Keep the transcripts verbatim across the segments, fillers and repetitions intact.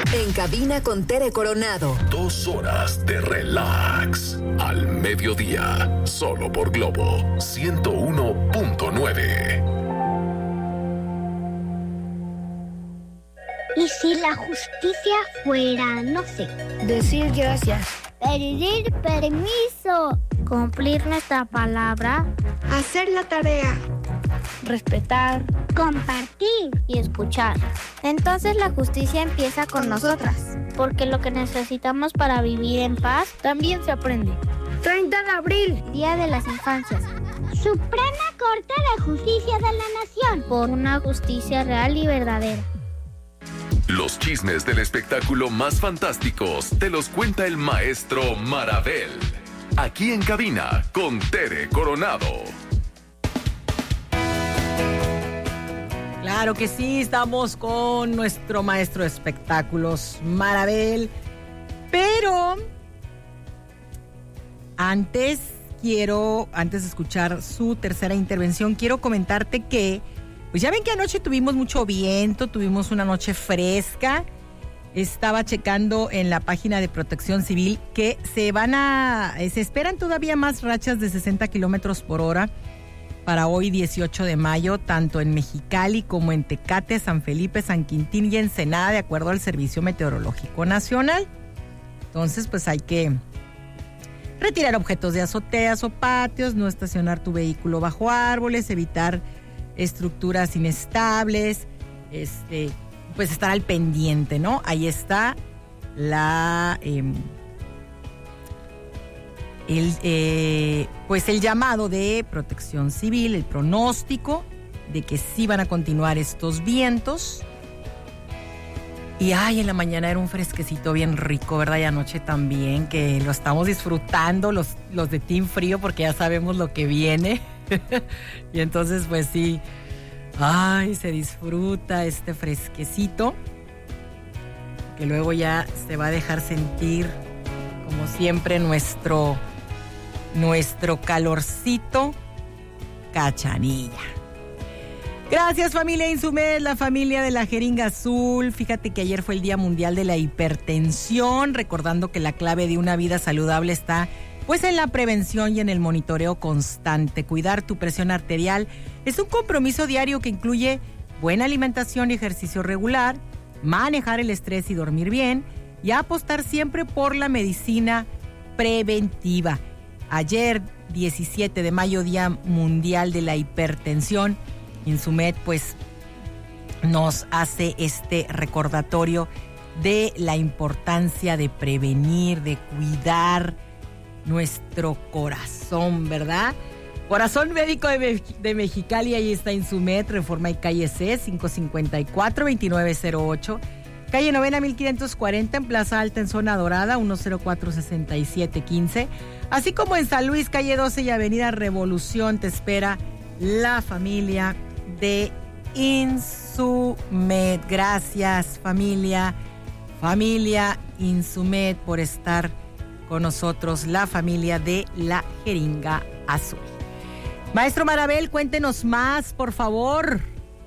En cabina con Tere Coronado. Dos horas de relax. Al mediodía. Solo por Globo ciento uno punto nueve. ¿Y si la justicia fuera, no sé, decir gracias, pedir permiso, cumplir nuestra palabra, hacer la tarea, respetar, compartir y escuchar? Entonces la justicia empieza con, con nosotras, porque lo que necesitamos para vivir en paz también se aprende. treinta de abril, Día de las Infancias. Suprema Corte de Justicia de la Nación. Por una justicia real y verdadera. Los chismes del espectáculo más fantásticos te los cuenta el maestro Marabel. Aquí en cabina con Tere Coronado. Claro que sí, estamos con nuestro maestro de espectáculos, Marabel. Pero antes quiero, antes de escuchar su tercera intervención, quiero comentarte que pues ya ven que anoche tuvimos mucho viento, tuvimos una noche fresca. Estaba checando en la página de Protección Civil que se van a, se esperan todavía más rachas de sesenta kilómetros por hora para hoy dieciocho de mayo, tanto en Mexicali como en Tecate, San Felipe, San Quintín y Ensenada, de acuerdo al Servicio Meteorológico Nacional. Entonces, pues hay que retirar objetos de azoteas o patios, no estacionar tu vehículo bajo árboles, evitar estructuras inestables, este, pues estar al pendiente, ¿no? Ahí está la eh, el eh, pues el llamado de Protección Civil, el pronóstico de que sí van a continuar estos vientos. Y ay, en la mañana era un fresquecito bien rico, ¿verdad? Y anoche también, que lo estamos disfrutando los, los de Team Frío, porque ya sabemos lo que viene. Y entonces, pues sí, ay, se disfruta este fresquecito, que luego ya se va a dejar sentir, como siempre, nuestro, nuestro calorcito cachanilla. Gracias, familia Insumed, la familia de la jeringa azul. Fíjate que ayer fue el Día Mundial de la Hipertensión, recordando que la clave de una vida saludable está pues en la prevención y en el monitoreo constante. Cuidar tu presión arterial es un compromiso diario que incluye buena alimentación y ejercicio regular, manejar el estrés y dormir bien, y apostar siempre por la medicina preventiva. Ayer, diecisiete de mayo, Día Mundial de la Hipertensión, Insumed pues nos hace este recordatorio de la importancia de prevenir, de cuidar nuestro corazón, ¿verdad? Corazón Médico de, Me- de Mexicali, ahí está Insumed, Reforma y Calle C, quinientos cincuenta y cuatro, veintinueve cero ocho. Calle Novena, mil quinientos cuarenta, en Plaza Alta, en Zona Dorada, ciento cuatro, sesenta y siete quince. Así como en San Luis, Calle doce y Avenida Revolución, te espera la familia de Insumed. Gracias, familia, familia Insumed, por estar con nosotros, la familia de la jeringa azul. Maestro Marabel, cuéntenos más, por favor.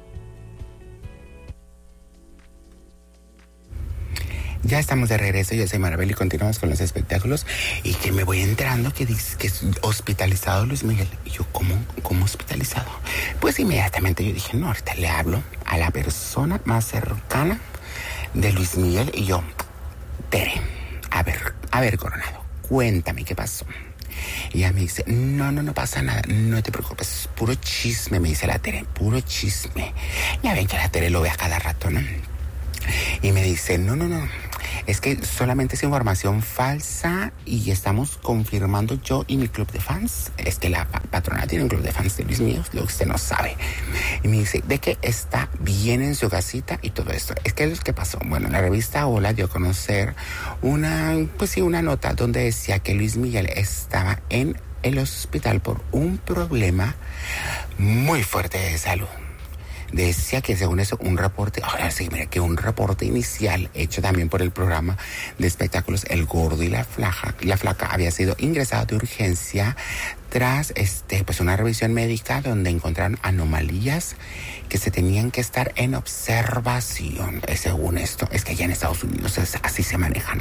Ya estamos de regreso, yo soy Marabel y continuamos con los espectáculos. Y que me voy enterando que dice que es hospitalizado Luis Miguel. Y yo, ¿cómo? ¿Cómo hospitalizado? Pues inmediatamente yo dije, no, ahorita le hablo a la persona más cercana de Luis Miguel. Y yo, Tere, a ver, a ver, Coronado, cuéntame qué pasó. Y ella me dice, no, no, no pasa nada, no te preocupes, puro chisme, me dice la Tere, puro chisme. Ya ven que la Tere lo ve a cada rato, ¿no? Y me dice, no, no, no, es que solamente es información falsa y estamos confirmando yo y mi club de fans. Es que la pa- patrona tiene un club de fans de Luis Miguel, lo que usted no sabe. Y me dice, de que está bien en su casita y todo esto. Es que, ¿qué pasó? Bueno, la revista Hola dio a conocer una, pues sí, una nota donde decía que Luis Miguel estaba en el hospital por un problema muy fuerte de salud. decía que según eso, un reporte, ahora sí, mira, que un reporte inicial hecho también por el programa de espectáculos El Gordo y la Flaca, la Flaca había sido ingresado de urgencia tras este, pues una revisión médica donde encontraron anomalías que se tenían que estar en observación. Según esto, es que allá en Estados Unidos es, así se manejan.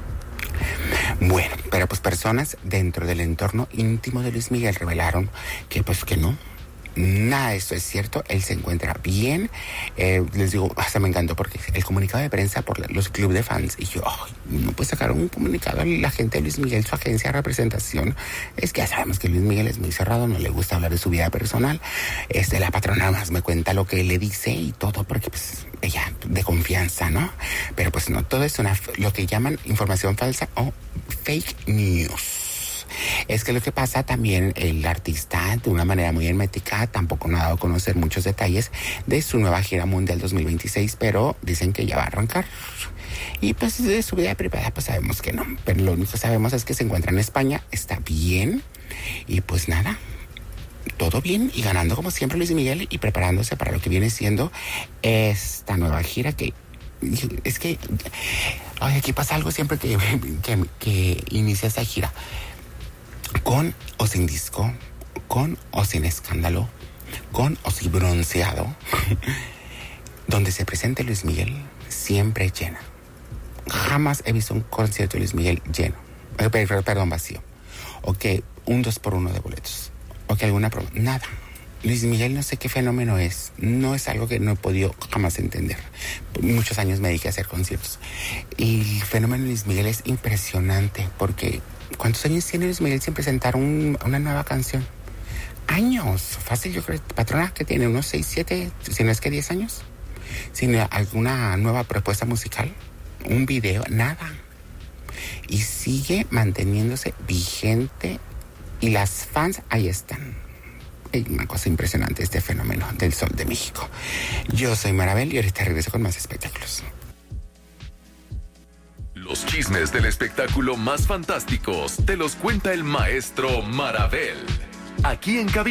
Bueno, pero pues personas dentro del entorno íntimo de Luis Miguel revelaron que pues que no, nada de esto es cierto. Él se encuentra bien. Eh, les digo, hasta me encantó porque el comunicado de prensa por los clubes de fans, y yo, ay, no puede sacar un comunicado a la gente de Luis Miguel, su agencia de representación. Es que ya sabemos que Luis Miguel es muy cerrado, no le gusta hablar de su vida personal. Este, la patrona más me cuenta lo que le dice y todo, porque pues ella de confianza, ¿no? Pero pues no, todo es una, lo que llaman información falsa o fake news. Es que lo que pasa también, el artista de una manera muy hermética tampoco no ha dado a conocer muchos detalles de su nueva gira mundial dos mil veintiséis, pero dicen que ya va a arrancar. Y pues de su vida privada pues sabemos que no, pero lo único que sabemos es que se encuentra en España, está bien y pues nada, todo bien y ganando como siempre Luis Miguel y preparándose para lo que viene siendo esta nueva gira que es que ay, aquí pasa algo siempre que, que, que inicia esta gira. Con o sin disco, con o sin escándalo, con o sin bronceado, donde se presente Luis Miguel, siempre llena. Jamás he visto un concierto de Luis Miguel lleno, eh, perdón, vacío. O que un dos por uno de boletos, o que alguna promo, nada. Luis Miguel no sé qué fenómeno es, no es algo que no he podido jamás entender. Por muchos años me dediqué a hacer conciertos. Y el fenómeno de Luis Miguel es impresionante, porque ¿cuántos años tiene Luis Miguel sin presentar un, una nueva canción? Años, fácil, yo creo, patrona, que tiene unos seis, siete, si no es que diez años. Sin alguna nueva propuesta musical, un video, nada. Y sigue manteniéndose vigente y las fans ahí están. Es una cosa impresionante este fenómeno del Sol de México. Yo soy Marabel y ahorita regreso con más espectáculos. Los chismes del espectáculo más fantásticos te los cuenta el maestro Marabel. Aquí en Cabina.